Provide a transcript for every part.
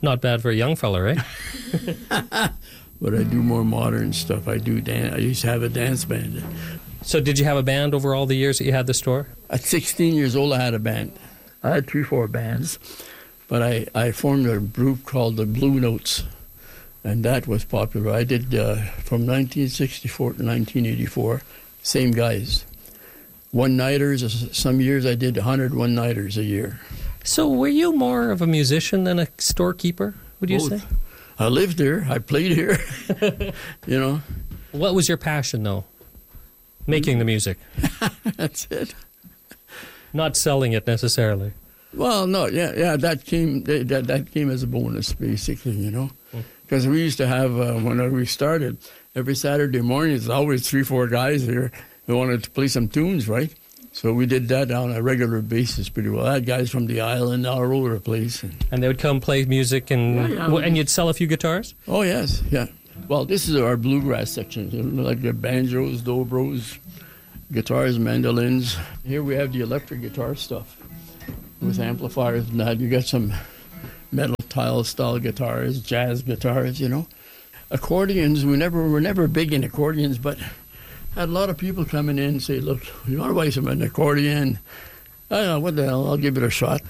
Not bad for a young fella, right? But I do more modern stuff. I used to have a dance band. So did you have a band over all the years that you had the store? At 16 years old, I had a band. I had 3-4 bands, but I formed a group called the Blue Notes, and that was popular. I did from 1964 to 1984, same guys. One-nighters, some years I did 100 one-nighters a year. So were you more of a musician than a storekeeper, would you say? I lived here. I played here, you know. What was your passion, though? Making the music. That's it. Not selling it necessarily. Well, no, yeah, that came as a bonus, basically, you know. Because we used to have, when we started, every Saturday morning, there's always 3-4 guys here who wanted to play some tunes, right? So we did that on a regular basis pretty well. I had guys from the island all over the place. And they would come play music, and you'd sell a few guitars? Oh, yes, yeah. Well, this is our bluegrass section, you know, like the banjos, dobros, guitars, mandolins. Here we have the electric guitar stuff with amplifiers and that. You got some metal tile-style guitars, jazz guitars, you know. Accordions, we were never big in accordions, but had a lot of people coming in and say, look, you want to buy an accordion? I don't know, what the hell, I'll give it a shot.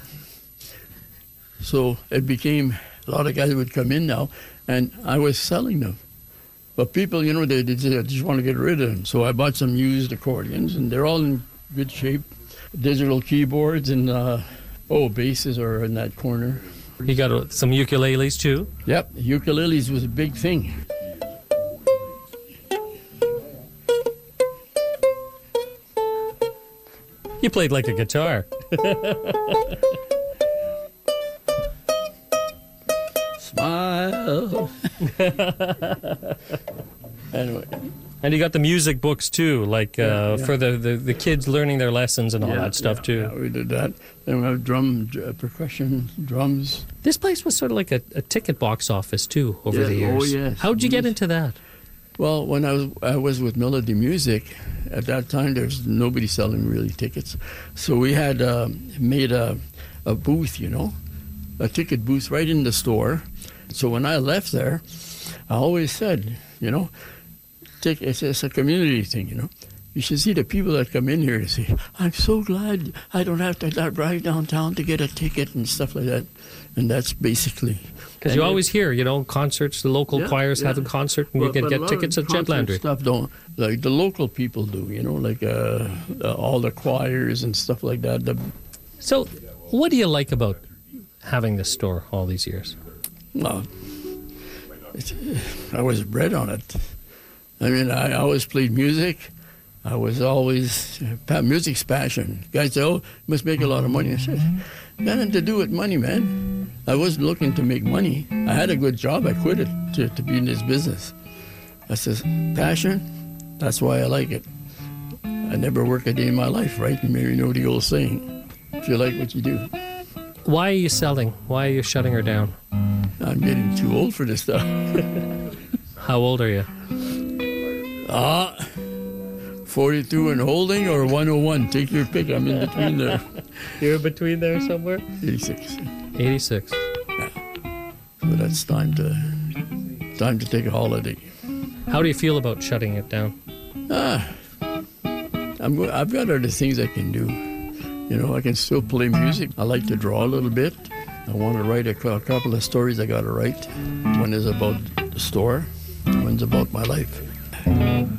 So it became, a lot of guys would come in now, and I was selling them. But people, you know, they just want to get rid of them. So I bought some used accordions, and they're all in good shape. Digital keyboards and, basses are in that corner. You got some ukuleles, too? Yep, ukuleles was a big thing. You played like a guitar. Smile. Anyway. And you got the music books, too, like for the kids learning their lessons and all that stuff, too. Yeah, we did that. Then we have percussion, drums. This place was sort of like a ticket box office, too, over the years. Oh, yes. How did you get into that? Well, when I was with Melody Music, at that time there's nobody selling really tickets. So we had made a booth, you know, a ticket booth right in the store. So when I left there, I always said, you know, it's a community thing, you know. You should see the people that come in here and say, I'm so glad I don't have to drive downtown to get a ticket and stuff like that. And that's basically... Because you always hear, you know, concerts, the local choirs have a concert, and you can get tickets at Jet Landry. Stuff don't, like the local people do, you know, like all the choirs and stuff like that. So what do you like about having this store all these years? Well, I was bred on it. I mean, I always played music. I was always, music's passion. Guys say, oh, you must make a lot of money. I said, nothing to do with money, man. I wasn't looking to make money. I had a good job. I quit it to be in this business. I says, passion, that's why I like it. I never work a day in my life, right? You maybe know the old saying, if you like what you do. Why are you selling? Why are you shutting her down? I'm getting too old for this stuff. How old are you? 42 and holding or 101. Take your pick. I'm in between there. You're in between there somewhere? 86. 86. Yeah. So that's time to take a holiday. How do you feel about shutting it down? I've got other things I can do. You know, I can still play music. I like to draw a little bit. I want to write a couple of stories I got to write. One is about the store. One's about my life.